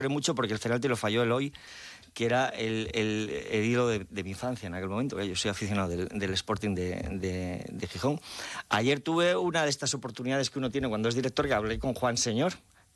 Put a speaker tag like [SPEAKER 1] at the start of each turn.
[SPEAKER 1] mucho porque el penalti lo falló Eloy, que era el ídolo de mi infancia en aquel momento, que yo soy aficionado del Sporting de Gijón. Ayer tuve una de estas oportunidades que uno tiene cuando es director, que hablé con Juan Señor,